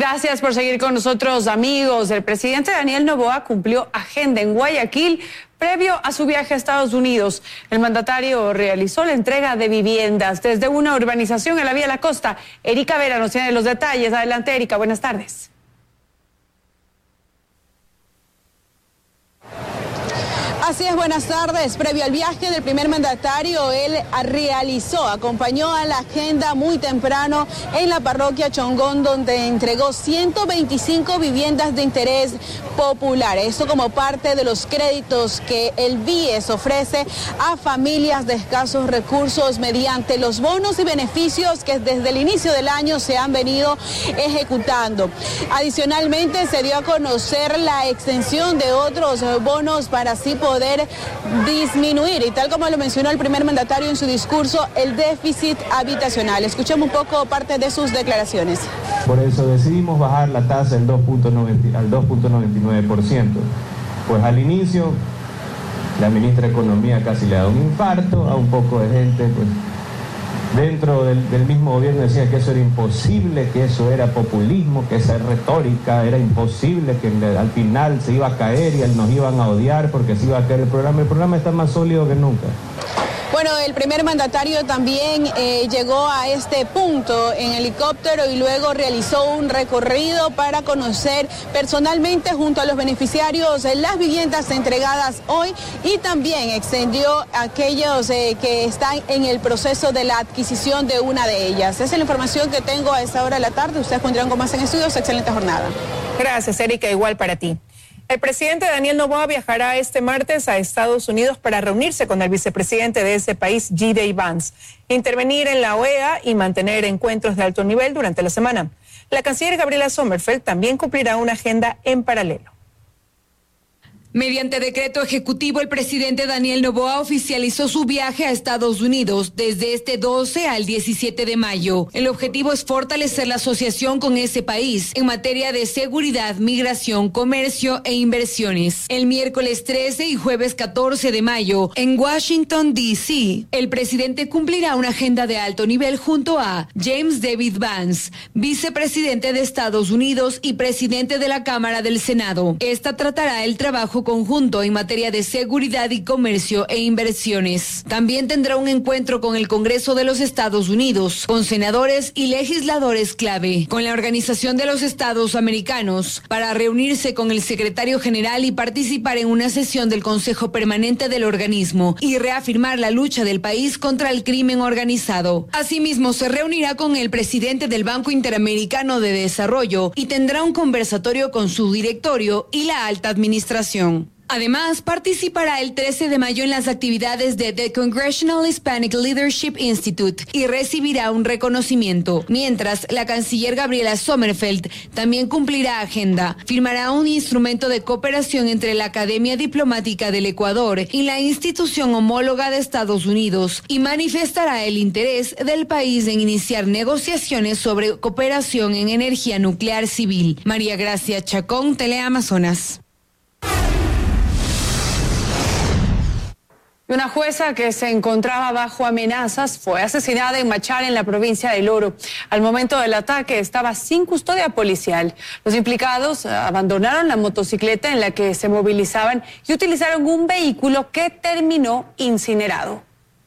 Gracias por seguir con nosotros, amigos. El presidente Daniel Noboa cumplió agenda en Guayaquil previo a su viaje a Estados Unidos. El mandatario realizó la entrega de viviendas desde una urbanización en la Vía La Costa. Erika Vera nos tiene los detalles. Adelante, Erika. Buenas tardes. Así es, buenas tardes. Previo al viaje del primer mandatario, él acompañó a la agenda muy temprano en la parroquia Chongón, donde entregó 125 viviendas de interés popular. Esto como parte de los créditos que el BIES ofrece a familias de escasos recursos mediante los bonos y beneficios que desde el inicio del año se han venido ejecutando. Adicionalmente, se dio a conocer la extensión de otros bonos para así poder disminuir, y tal como lo mencionó el primer mandatario en su discurso, el déficit habitacional. Escuchemos un poco parte de sus declaraciones. Por eso decidimos bajar la tasa al 2.99%. Pues al inicio, la ministra de Economía casi le da un infarto a un poco de gente, pues dentro del mismo gobierno decía que eso era imposible, que eso era populismo, que esa retórica era imposible, que al final se iba a caer y nos iban a odiar porque se iba a caer el programa. El programa está más sólido que nunca. Bueno, el primer mandatario también llegó a este punto en helicóptero y luego realizó un recorrido para conocer personalmente junto a los beneficiarios las viviendas entregadas hoy, y también extendió a aquellos que están en el proceso de la adquisición de una de ellas. Esa es la información que tengo a esta hora de la tarde. Ustedes pondrán con más en estudios. Excelente jornada. Gracias, Erika. Igual para ti. El presidente Daniel Noboa viajará este martes a Estados Unidos para reunirse con el vicepresidente de ese país, J.D. Vance, intervenir en la OEA y mantener encuentros de alto nivel durante la semana. La canciller Gabriela Sommerfeld también cumplirá una agenda en paralelo. Mediante decreto ejecutivo, el presidente Daniel Noboa oficializó su viaje a Estados Unidos desde este 12 al 17 de mayo. El objetivo es fortalecer la asociación con ese país en materia de seguridad, migración, comercio e inversiones. El miércoles 13 y jueves 14 de mayo, en Washington, D.C., el presidente cumplirá una agenda de alto nivel junto a James David Vance, vicepresidente de Estados Unidos y presidente de la Cámara del Senado. Esta tratará el trabajo conjunto en materia de seguridad y comercio e inversiones. También tendrá un encuentro con el Congreso de los Estados Unidos, con senadores y legisladores clave, con la Organización de los Estados Americanos, para reunirse con el secretario general y participar en una sesión del Consejo Permanente del organismo y reafirmar la lucha del país contra el crimen organizado. Asimismo, se reunirá con el presidente del Banco Interamericano de Desarrollo y tendrá un conversatorio con su directorio y la alta administración. Además, participará el 13 de mayo en las actividades de The Congressional Hispanic Leadership Institute y recibirá un reconocimiento. Mientras, la canciller Gabriela Sommerfeld también cumplirá agenda. Firmará un instrumento de cooperación entre la Academia Diplomática del Ecuador y la institución homóloga de Estados Unidos y manifestará el interés del país en iniciar negociaciones sobre cooperación en energía nuclear civil. María Gracia Chacón, Teleamazonas. Una jueza que se encontraba bajo amenazas fue asesinada en Machala, en la provincia del Oro. Al momento del ataque estaba sin custodia policial. Los implicados abandonaron la motocicleta en la que se movilizaban y utilizaron un vehículo que terminó incinerado.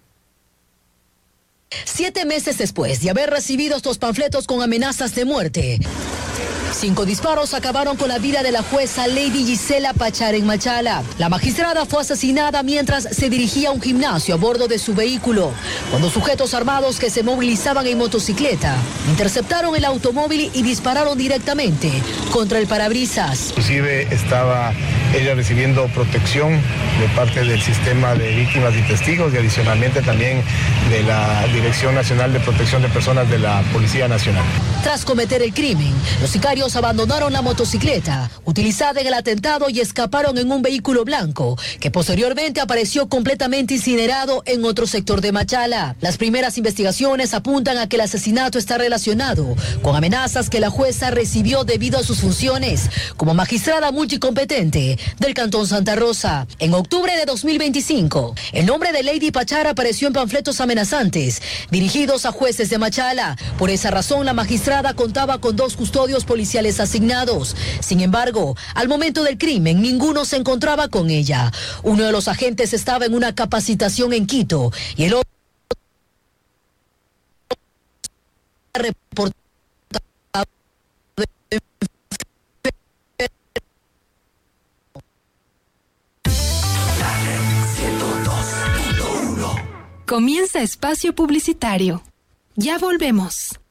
7 meses después de haber recibido estos panfletos con amenazas de muerte, 5 disparos acabaron con la vida de la jueza Lady Gisela Pachar en Machala. La magistrada fue asesinada mientras se dirigía a un gimnasio a bordo de su vehículo, cuando sujetos armados que se movilizaban en motocicleta interceptaron el automóvil y dispararon directamente contra el parabrisas. Inclusive estaba ella recibiendo protección de parte del sistema de víctimas y testigos y adicionalmente también de la Dirección Nacional de Protección de Personas de la Policía Nacional. Tras cometer el crimen, los sicarios abandonaron la motocicleta utilizada en el atentado y escaparon en un vehículo blanco que posteriormente apareció completamente incinerado en otro sector de Machala. Las primeras investigaciones apuntan a que el asesinato está relacionado con amenazas que la jueza recibió debido a sus funciones como magistrada multicompetente del Cantón Santa Rosa. En octubre de 2025, el nombre de Lady Pachara apareció en panfletos amenazantes dirigidos a jueces de Machala. Por esa razón, la magistrada contaba con 2 custodios policiales asignados. Sin embargo, al momento del crimen, ninguno se encontraba con ella. Uno de los agentes estaba en una capacitación en Quito y el otro reportado. Comienza espacio publicitario. Ya volvemos.